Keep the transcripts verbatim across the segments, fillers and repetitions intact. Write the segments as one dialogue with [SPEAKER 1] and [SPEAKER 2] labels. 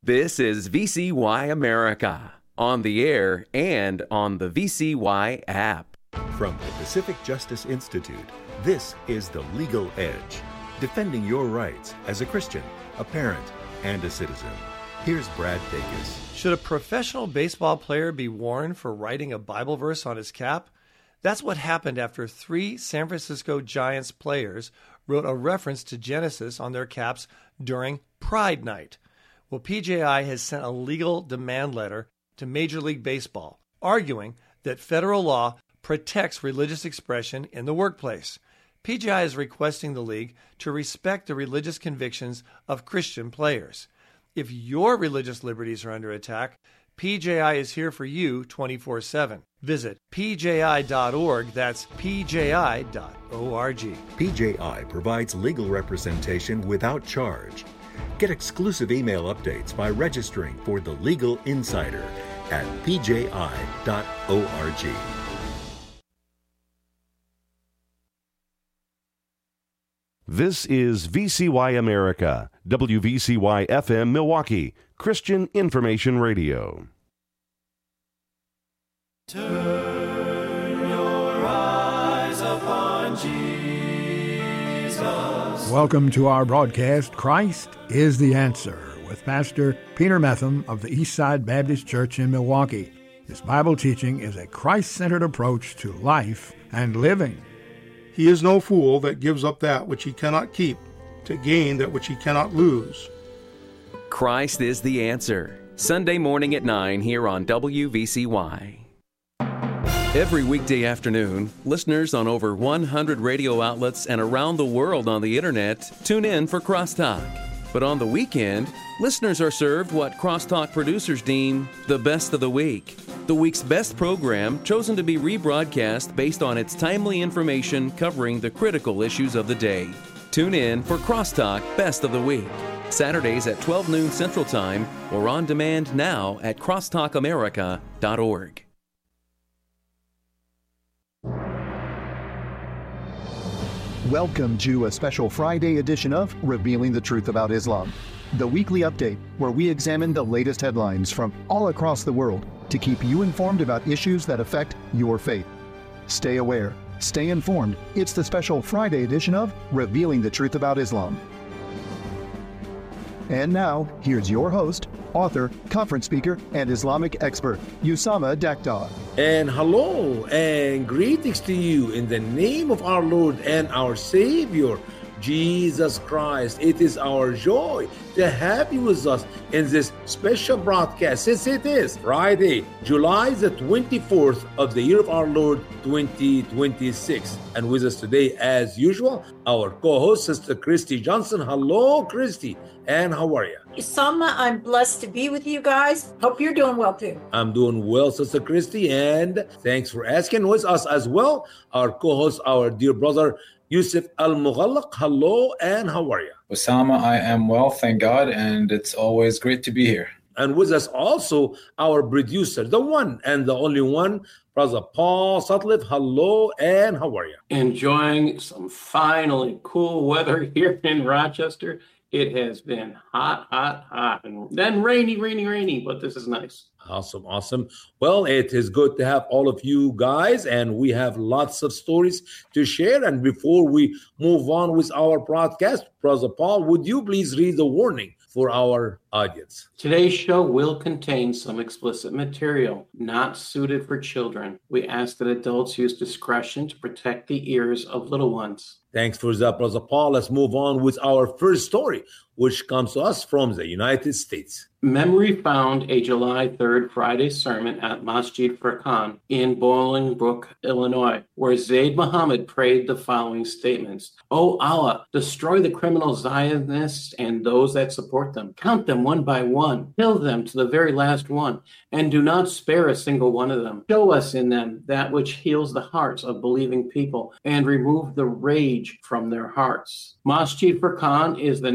[SPEAKER 1] This is V C Y America, on the air and on the V C Y app.
[SPEAKER 2] From the Pacific Justice Institute, this is The Legal Edge, defending your rights as a Christian, a parent, and a citizen. Here's Brad Dacus.
[SPEAKER 3] Should a professional baseball player be warned for writing a Bible verse on his cap? That's what happened after three San Francisco Giants players wrote a reference to Genesis on their caps during Pride Night. Well, P J I has sent a legal demand letter to Major League Baseball, arguing that federal law protects religious expression in the workplace. P J I is requesting the league to respect the religious convictions of Christian players. If your religious liberties are under attack, P J I is here for you twenty-four seven. Visit P J I dot org. That's P J I dot org.
[SPEAKER 2] P J I provides legal representation without charge. Get exclusive email updates by registering for The Legal Insider at P J I dot org.
[SPEAKER 4] This is V C Y America, W V C Y F M Milwaukee, Christian Information Radio.
[SPEAKER 5] Turn your eyes upon Jesus.
[SPEAKER 6] Welcome to our broadcast, Christ is the Answer, with Pastor Peter Metham of the Eastside Baptist Church in Milwaukee. His Bible teaching is a Christ-centered approach to life and living.
[SPEAKER 7] He is no fool that gives up that which he cannot keep to gain that which he cannot lose.
[SPEAKER 1] Christ is the Answer. Sunday morning at nine here on W V C Y. Every weekday afternoon, listeners on over one hundred radio outlets and around the world on the internet tune in for Crosstalk. But on the weekend, listeners are served what Crosstalk producers deem the best of the week. The week's best program chosen to be rebroadcast based on its timely information covering the critical issues of the day. Tune in for Crosstalk Best of the Week, Saturdays at twelve noon Central Time or on demand now at crosstalk america dot org.
[SPEAKER 8] Welcome to a special Friday edition of Revealing the Truth About Islam, the weekly update where we examine the latest headlines from all across the world to keep you informed about issues that affect your faith. Stay aware, stay informed. It's the special Friday edition of Revealing the Truth About Islam. And now, here's your host, author, conference speaker, and Islamic expert, Usama Daktar.
[SPEAKER 9] And hello and greetings to you in the name of our Lord and our Savior, Jesus Christ. It is our joy to have you with us in this special broadcast, since it is Friday, July the twenty-fourth of the year of our Lord, twenty twenty-six. And with us today, as usual, our co-host, Sister Christy Johnson. Hello, Christy, and how are you?
[SPEAKER 10] Usama, I'm blessed to be with you guys. Hope you're doing well, too.
[SPEAKER 9] I'm doing well, Sister Christy, and thanks for asking. With us as well, our co-host, our dear brother, Yusuf Al-Mughallaq. Hello, and how are you?
[SPEAKER 11] Usama, I am well, thank God, and it's always great to be here.
[SPEAKER 9] And with us also, our producer, the one and the only one, Brother Paul Sutcliffe. Hello, and how are you?
[SPEAKER 12] Enjoying some finally cool weather here in Rochester. It has been hot, hot, hot, and then rainy, rainy, rainy, but this is nice.
[SPEAKER 9] Awesome, awesome. Well, it is good to have all of you guys, and we have lots of stories to share. And before we move on with our broadcast, Brother Paul, would you please read the warning for our audience?
[SPEAKER 12] Today's show will contain some explicit material not suited for children. We ask that adults use discretion to protect the ears of little ones.
[SPEAKER 9] Thanks for that, Brother Paul. Let's move on with our first story, which comes to us from the United States.
[SPEAKER 12] Memory found a July third Friday sermon at Masjid Furqan in Bolingbrook, Illinois, where Zayd Muhammad prayed the following statements. O Allah, destroy the criminal Zionists and those that support them. Count them one by one. Kill them to the very last one, and do not spare a single one of them. Show us in them that which heals the hearts of believing people and remove the rage from their hearts. Masjid Furqan is the national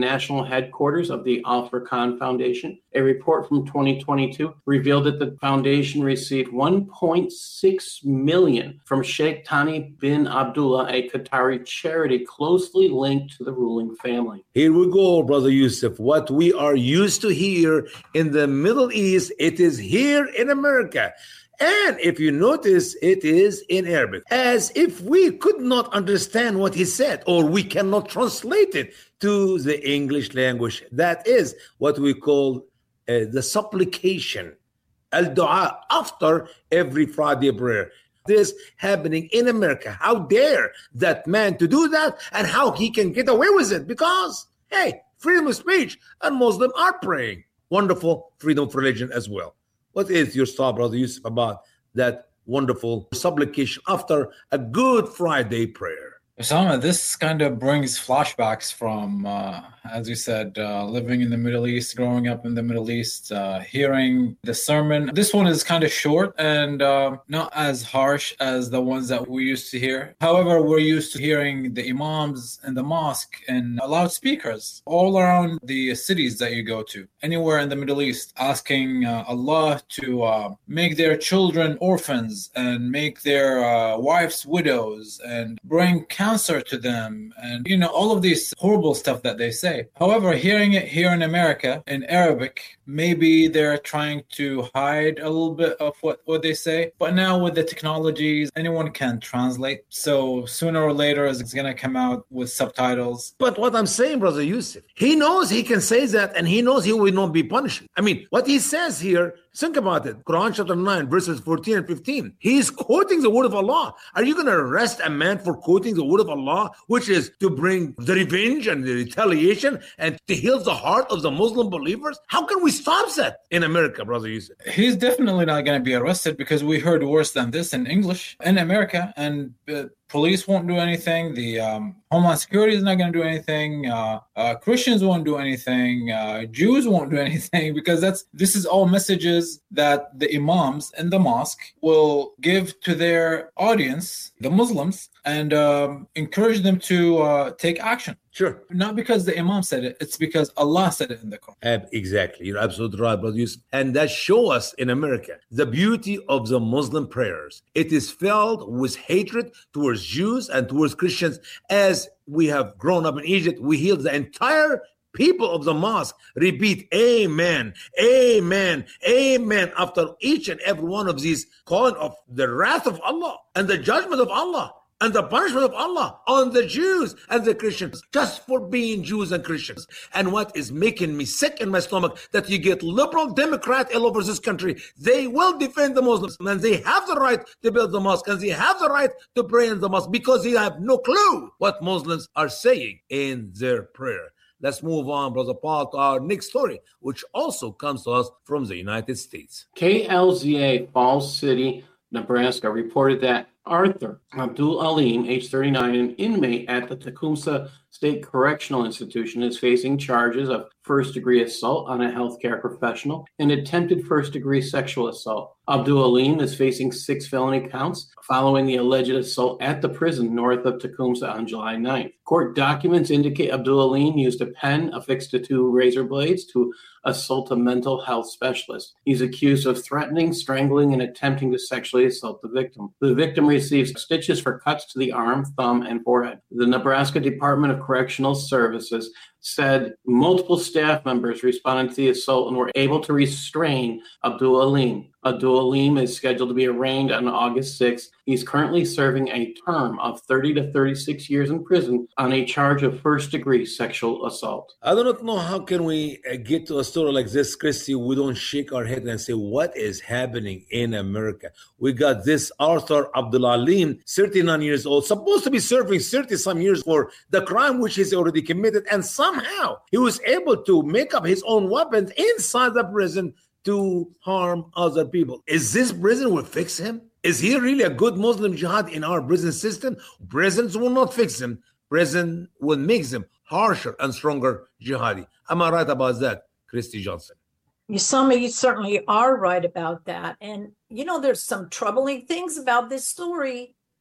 [SPEAKER 12] headquarters of the Al Furqan Foundation. A report from twenty twenty-two revealed that the foundation received one point six million dollars from Sheikh Thani bin Abdullah, a Qatari charity closely linked to the ruling family.
[SPEAKER 9] Here we go, Brother Yusuf. What we are used to here in the Middle East, it is here in America. And if you notice, it is in Arabic, as if we could not understand what he said, or we cannot translate it to the English language. That is what we call uh, the supplication, al-du'a, after every Friday prayer. This happening in America. How dare that man to do that, and how he can get away with it? Because, hey, freedom of speech, and Muslims are praying. Wonderful freedom of religion as well. What is your thought, Brother Yusuf, about that wonderful supplication after a Good Friday prayer?
[SPEAKER 11] Osama, this kind of brings flashbacks from, uh, as you said, uh, living in the Middle East, growing up in the Middle East, uh, hearing the sermon. This one is kind of short and uh, not as harsh as the ones that we used to hear. However, we're used to hearing the imams in the mosque and loudspeakers all around the cities that you go to, anywhere in the Middle East, asking uh, Allah to uh, make their children orphans and make their uh, wives widows and bring cancer to them, and you know, all of these horrible stuff that they say. However, hearing it here in America in Arabic, maybe they're trying to hide a little bit of what, what they say. But now with the technologies, anyone can translate. So sooner or later, it's going to come out with subtitles.
[SPEAKER 9] But what I'm saying, Brother Yusuf, he knows he can say that, and he knows he will not be punished. I mean, what he says here, think about it. Quran chapter nine, verses fourteen and fifteen. He's quoting the word of Allah. Are you going to arrest a man for quoting the word of Allah, which is to bring the revenge and the retaliation and to heal the heart of the Muslim believers? How can we stop that in America, Brother Yusuf?
[SPEAKER 11] He's definitely not going to be arrested, because we heard worse than this in English in America, and uh, police won't do anything. The um, Homeland Security is not going to do anything. Uh, uh, Christians won't do anything. Uh, Jews won't do anything, because that's this is all messages that the imams in the mosque will give to their audience, the Muslims, and um, encourage them to uh, take action.
[SPEAKER 9] Sure.
[SPEAKER 11] Not because the imam said it, it's because Allah said it in the Quran.
[SPEAKER 9] Exactly. You're absolutely right, Brother Yusuf. And that shows us in America the beauty of the Muslim prayers. It is filled with hatred towards Jews and towards Christians. As we have grown up in Egypt, we hear the entire people of the mosque repeat amen, amen, amen after each and every one of these, calling of the wrath of Allah and the judgment of Allah and the punishment of Allah on the Jews and the Christians, just for being Jews and Christians. And what is making me sick in my stomach, that you get liberal Democrat all over this country. They will defend the Muslims, and they have the right to build the mosque, and they have the right to pray in the mosque, because they have no clue what Muslims are saying in their prayer. Let's move on, Brother Paul, to our next story, which also comes to us from the United States.
[SPEAKER 12] K L Z A Falls City, Nebraska, reported that Arthur Abdul Alim, age thirty-nine, an inmate at the Tecumseh State Correctional Institution, is facing charges of first-degree assault on a healthcare professional and attempted first-degree sexual assault. Abdul Alim is facing six felony counts following the alleged assault at the prison north of Tecumseh on July ninth. Court documents indicate Abdul Alim used a pen affixed to two razor blades to assault a mental health specialist. He's accused of threatening, strangling, and attempting to sexually assault the victim. The victim received stitches for cuts to the arm, thumb, and forehead. The Nebraska Department of Correctional Services said multiple staff members responded to the assault and were able to restrain Abdul Alim. Abdul Alim is scheduled to be arraigned on August sixth. He's currently serving a term of thirty to thirty-six years in prison on a charge of first-degree sexual assault.
[SPEAKER 9] I do not know how can we get to a story like this, Christy. We don't shake our head and say, what is happening in America? We got this Arthur Abdul Alim, thirty-nine years old, supposed to be serving thirty-some years for the crime which he's already committed, and somehow he was able to make up his own weapons inside the prison to harm other people. Is this prison will fix him? Is he really a good Muslim jihad in our prison system? Prisons will not fix him. Prison will make them harsher and stronger jihadi. Am I right about that, Christy Johnson?
[SPEAKER 10] Usama, you certainly are right about that. And, you know, there's some troubling things about this story.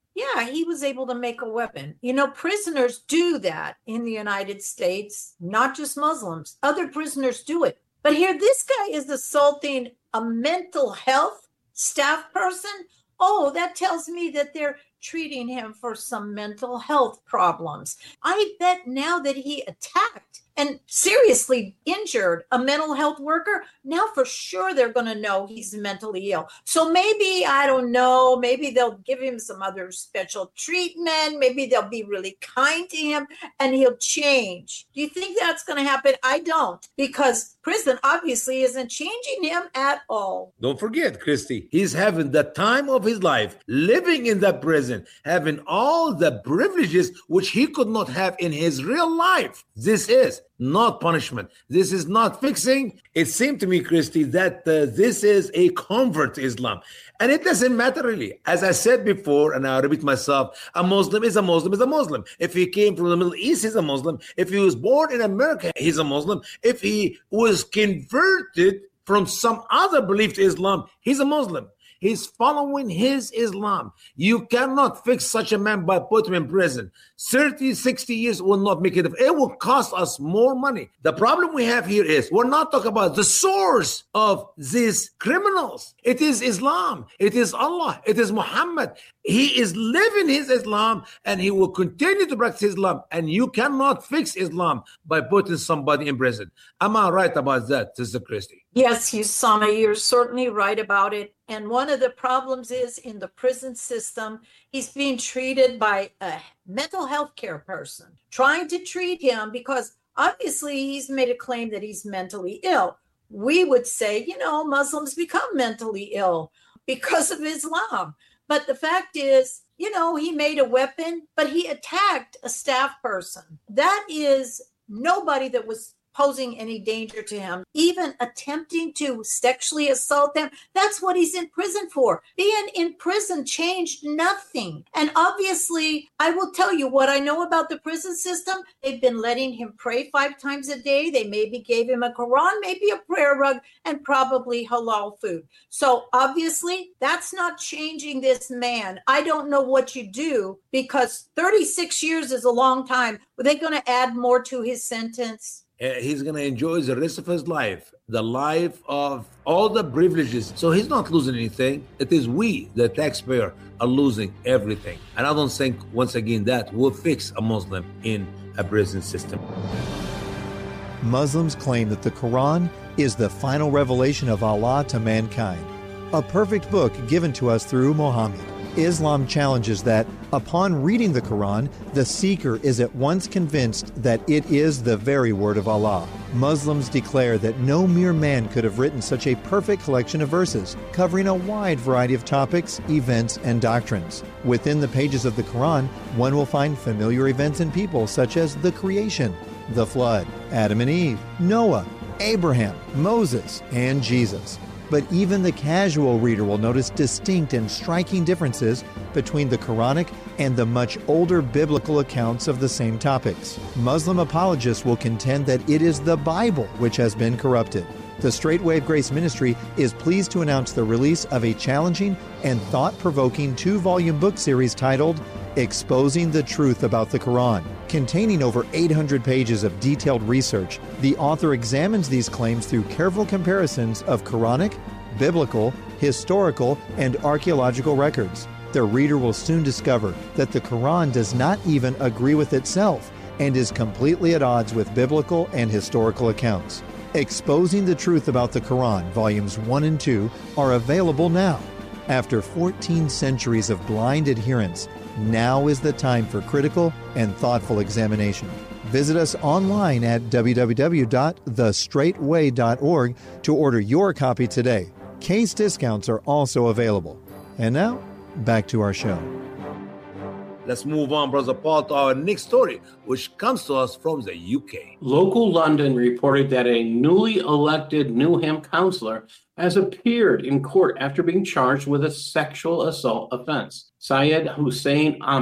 [SPEAKER 10] Yeah, he was able to make a weapon. You know, prisoners do that in the United States, not just Muslims. Other prisoners do it. But here, this guy is assaulting a mental health staff person. Oh, that tells me that they're treating him for some mental health problems. I bet now that he attacked and seriously injured a mental health worker, now for sure they're going to know he's mentally ill. So maybe, I don't know, maybe they'll give him some other special treatment. Maybe they'll be really kind to him and he'll change. Do you think that's going to happen? I don't, because prison obviously isn't changing him at all.
[SPEAKER 9] Don't forget, Christy, he's having the time of his life, living in that prison, having all the privileges which he could not have in his real life. This is not punishment. This is not fixing. It seemed to me, Christy, that uh, this is a convert to Islam. And it doesn't matter really. As I said before, and I repeat myself, a Muslim is a Muslim is a Muslim. If he came from the Middle East, he's a Muslim. If he was born in America, he's a Muslim. If he was converted from some other belief to Islam, he's a Muslim. He's following his Islam. You cannot fix such a man by putting him in prison. thirty, sixty years will not make it. It will cost us more money. The problem we have here is we're not talking about the source of these criminals. It is Islam. It is Allah. It is Muhammad. He is living his Islam and he will continue to practice Islam. And you cannot fix Islam by putting somebody in prison. Am I right about that, Sister Christy?
[SPEAKER 10] Yes, Usama, you're certainly right about it. And one of the problems is in the prison system, he's being treated by a mental health care person, trying to treat him because obviously he's made a claim that he's mentally ill. We would say, you know, Muslims become mentally ill because of Islam. But the fact is, you know, he made a weapon, but he attacked a staff person. That is nobody that was posing any danger to him, even attempting to sexually assault them. That's what he's in prison for. Being in prison changed nothing. And obviously, I will tell you what I know about the prison system. They've been letting him pray five times a day. They maybe gave him a Quran, maybe a prayer rug, and probably halal food. So obviously, that's not changing this man. I don't know what you do because thirty-six years is a long time. Are they going to add more to his sentence?
[SPEAKER 9] Uh, he's going to enjoy the rest of his life, the life of all the privileges. So he's not losing anything. It is we, the taxpayer, are losing everything. And I don't think, once again, that will fix a Muslim in a prison system.
[SPEAKER 13] Muslims claim that the Quran is the final revelation of Allah to mankind, a perfect book given to us through Muhammad. Islam challenges that, upon reading the Quran, the seeker is at once convinced that it is the very word of Allah. Muslims declare that no mere man could have written such a perfect collection of verses, covering a wide variety of topics, events, and doctrines. Within the pages of the Quran, one will find familiar events and people such as the creation, the flood, Adam and Eve, Noah, Abraham, Moses, and Jesus. But even the casual reader will notice distinct and striking differences between the Quranic and the much older biblical accounts of the same topics. Muslim apologists will contend that it is the Bible which has been corrupted. The Straight Way of Grace Ministry is pleased to announce the release of a challenging and thought-provoking two-volume book series titled Exposing the Truth About the Quran. Containing over eight hundred pages of detailed research, the author examines these claims through careful comparisons of Quranic, biblical, historical, and archaeological records. The reader will soon discover that the Quran does not even agree with itself and is completely at odds with biblical and historical accounts. Exposing the Truth About the Quran, Volumes one and two, are available now. After fourteen centuries of blind adherence, now is the time for critical and thoughtful examination. Visit us online at w w w dot the straight way dot org to order your copy today. Case discounts are also available. And now, back to our show.
[SPEAKER 9] Let's move on, Brother Paul, to our next story, which comes to us from the U K.
[SPEAKER 12] Local London reported that a newly elected Newham councillor has appeared in court after being charged with a sexual assault offense. Syed Hussein Ahmed,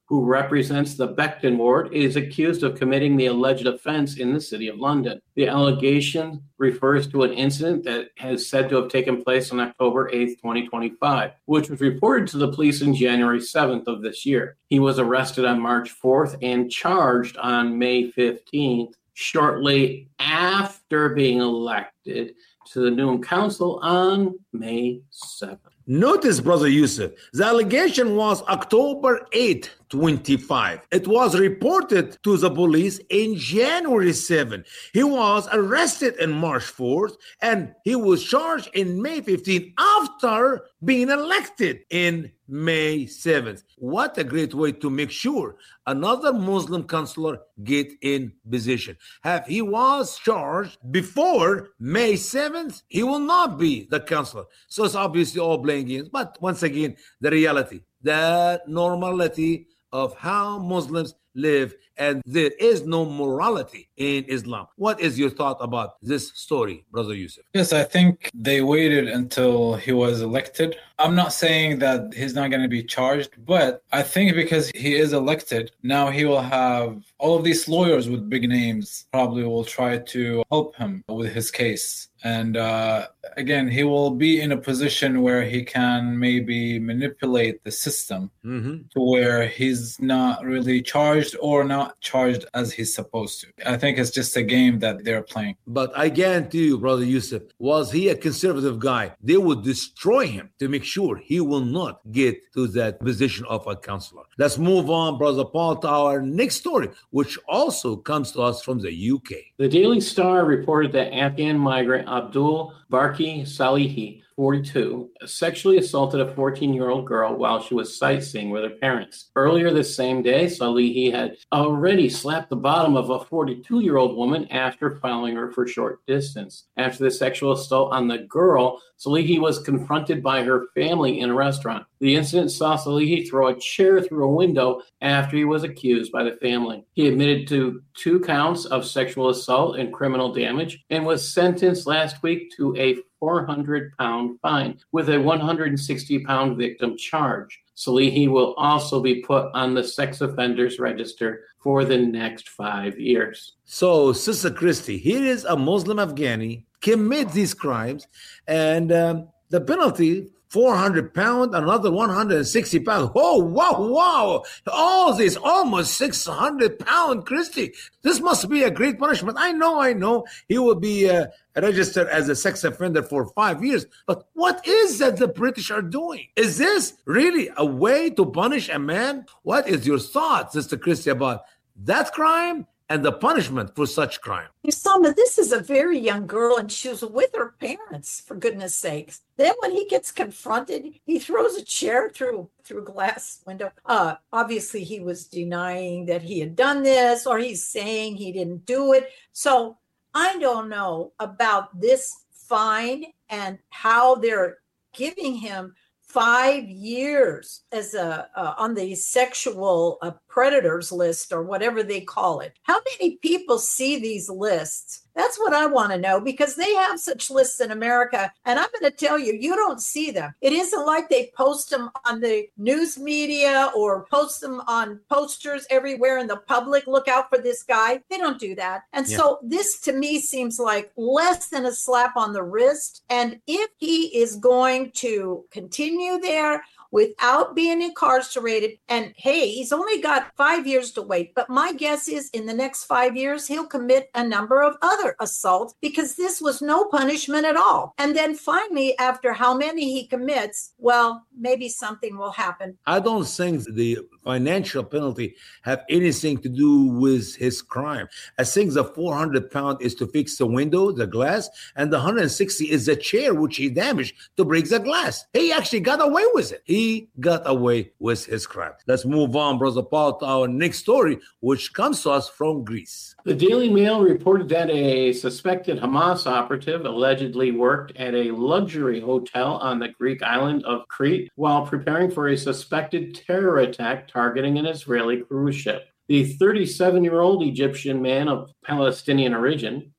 [SPEAKER 12] who represents the Beckton ward, is accused of committing the alleged offense in the City of London. The allegation refers to an incident that has said to have taken place on October eighth, twenty twenty-five, which was reported to the police on January seventh of this year. He was arrested on March fourth and charged on May fifteenth, shortly after being elected to the Newnham Council on May seventh.
[SPEAKER 9] Notice, Brother Yusuf, the allegation was October eighth, twenty-five. It was reported to the police in January seventh. He was arrested on March fourth, and he was charged in May fifteenth after being elected in May seventh. What a great way to make sure another Muslim counselor get in position. If he was charged before May seventh, he will not be the counselor. So it's obviously all playing games. But once again, the reality, the normality of how Muslims live, and there is no morality in Islam. What is your thought about this story, Brother Yusuf?
[SPEAKER 11] Yes, I think they waited until he was elected. I'm not saying that he's not going to be charged, but I think because he is elected, now he will have all of these lawyers with big names probably will try to help him with his case. And uh, again, he will be in a position where he can maybe manipulate the system
[SPEAKER 9] mm-hmm.
[SPEAKER 11] to where he's not really charged or not charged as he's supposed to. I think it's just a game that they're playing.
[SPEAKER 9] But I guarantee you, Brother Yusuf, was he a conservative guy, they would destroy him to make sure he will not get to that position of a counselor. Let's move on, Brother Paul, to our next story, which also comes to us from the U K.
[SPEAKER 12] The Daily Star reported that Afghan migrant Abdul Barki Salehi, forty-two, sexually assaulted a fourteen-year-old girl while she was sightseeing with her parents. Earlier this same day, Salehi had already slapped the bottom of a forty-two-year-old woman after following her for a short distance. After the sexual assault on the girl, Salehi was confronted by her family in a restaurant. The incident saw Salehi throw a chair through a window after he was accused by the family. He admitted to two counts of sexual assault and criminal damage and was sentenced last week to a four hundred pound fine with a one hundred sixty pound victim charge. Salehi will also be put on the sex offenders register for the next five years.
[SPEAKER 9] So, Sister Christy, here is a Muslim Afghani commit these crimes, and um, the penalty, four hundred pounds, another one hundred sixty pounds. Oh, wow, wow. All this, almost six hundred pounds, Christy. This must be a great punishment. I know, I know. He will be uh, registered as a sex offender for five years. But what is that the British are doing? Is this really a way to punish a man? What is your thought, Sister Christy, about that crime and the punishment for such crime?
[SPEAKER 10] Usama, this is a very young girl, and she was with her parents, for goodness sakes. Then when he gets confronted, he throws a chair through through a glass window. Uh, obviously, he was denying that he had done this, or he's saying he didn't do it. So I don't know about this fine and how they're giving him five years as a uh, on the sexual uh, predators list, or whatever they call it. How many people see these lists? That's what I want to know, because they have such lists in America, and I'm going to tell you, you don't see them. It isn't like they post them on the news media or post them on posters everywhere in the public. Look out for this guy. They don't do that. And yeah. So this to me seems like less than a slap on the wrist. And if he is going to continue there without being incarcerated, and hey, he's only got five years to wait, but my guess is in the next five years, he'll commit a number of other assaults, because this was no punishment at all. And then finally, after how many he commits, well, maybe something will happen.
[SPEAKER 9] I don't think the financial penalty have anything to do with his crime. I think the four hundred pound is to fix the window, the glass, and the one hundred sixty is the chair which he damaged to break the glass. He actually got away with it. He got away with his crime. Let's move on, Brother Paul, to our next story, which comes to us from Greece.
[SPEAKER 12] The Daily Mail reported that a suspected Hamas operative allegedly worked at a luxury hotel on the Greek island of Crete while preparing for a suspected terror attack targeting an Israeli cruise ship. The thirty-seven-year-old Egyptian man of Palestinian origin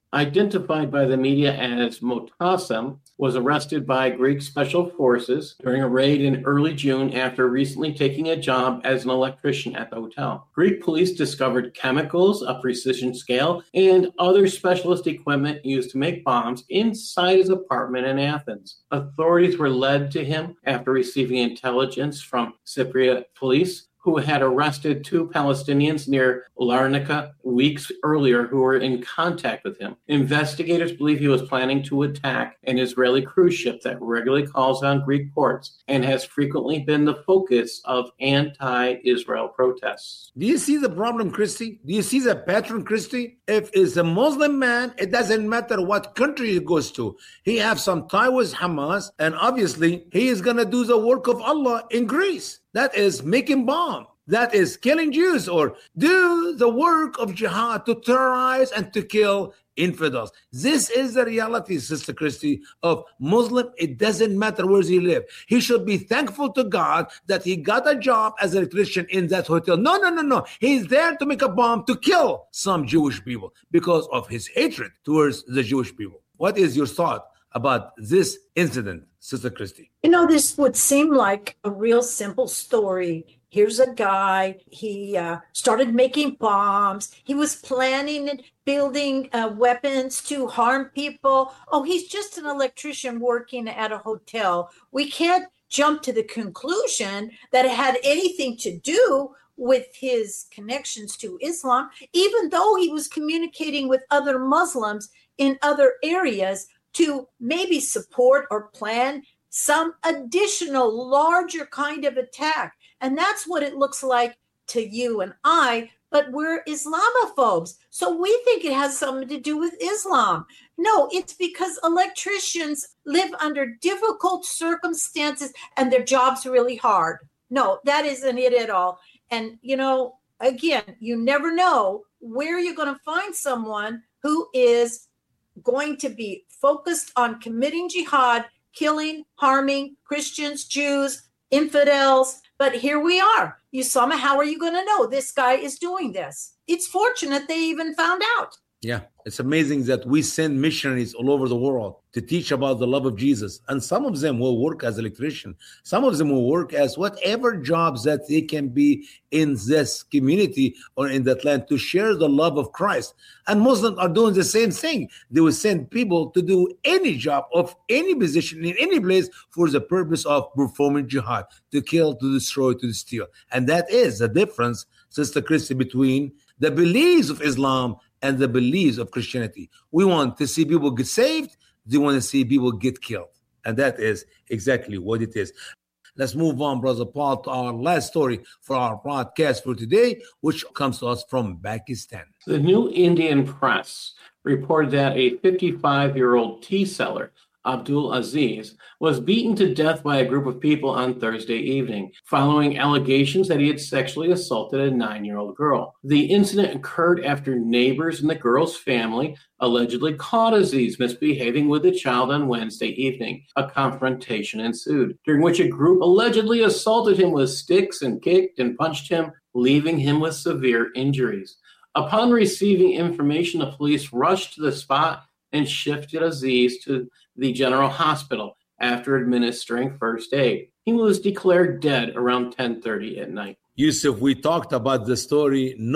[SPEAKER 12] identified by the media as Motassem, was arrested by Greek special forces during a raid in early June after recently taking a job as an electrician at the hotel. Greek police discovered chemicals, a precision scale, and other specialist equipment used to make bombs inside his apartment in Athens. Authorities were led to him after receiving intelligence from Cypriot police, who had arrested two Palestinians near Larnaca weeks earlier who were in contact with him. Investigators believe he was planning to attack an Israeli cruise ship that regularly calls on Greek ports and has frequently been the focus of anti-Israel protests.
[SPEAKER 9] Do you see the problem, Christy? Do you see the pattern, Christy? If it's a Muslim man, it doesn't matter what country he goes to. He has some tie with Hamas, and obviously he is going to do the work of Allah in Greece. That is making bomb. That is killing Jews, or do the work of jihad to terrorize and to kill infidels. This is the reality, Sister Christy, of Muslim. It doesn't matter where he lives. He should be thankful to God that he got a job as an electrician in that hotel. No, no, no, no. He's there to make a bomb to kill some Jewish people because of his hatred towards the Jewish people. What is your thought about this incident, Sister Christy?
[SPEAKER 10] You know, this would seem like a real simple story. Here's a guy, he uh, started making bombs. He was planning and building uh, weapons to harm people. Oh, he's just an electrician working at a hotel. We can't jump to the conclusion that it had anything to do with his connections to Islam, even though he was communicating with other Muslims in other areas to maybe support or plan some additional larger kind of attack. And that's what it looks like to you and I, but we're Islamophobes. So we think it has something to do with Islam. No, it's because electricians live under difficult circumstances and their job's really hard. No, that isn't it at all. And, you know, again, you never know where you're going to find someone who is going to be focused on committing jihad, killing, harming Christians, Jews, infidels. But here we are. Usama, how are you going to know this guy is doing this? It's fortunate they even found out.
[SPEAKER 9] Yeah, it's amazing that we send missionaries all over the world to teach about the love of Jesus. And some of them will work as electricians. Some of them will work as whatever jobs that they can be in this community or in that land to share the love of Christ. And Muslims are doing the same thing. They will send people to do any job of any position in any place for the purpose of performing jihad, to kill, to destroy, to steal. And that is the difference, Sister Christy, between the beliefs of Islam and the beliefs of Christianity. We want to see people get saved. They want to see people get killed. And that is exactly what it is. Let's move on, Brother Paul, to our last story for our broadcast for today, which comes to us from Pakistan.
[SPEAKER 12] The New Indian Press reported that a fifty-five-year-old tea seller, Abdul Aziz, was beaten to death by a group of people on Thursday evening, following allegations that he had sexually assaulted a nine-year-old girl. The incident occurred after neighbors in the girl's family allegedly caught Aziz misbehaving with the child on Wednesday evening. A confrontation ensued, during which a group allegedly assaulted him with sticks and kicked and punched him, leaving him with severe injuries. Upon receiving information, the police rushed to the spot and shifted Aziz to the general hospital after administering first aid. He was declared dead around ten thirty at night.
[SPEAKER 9] Yusuf, we talked about the story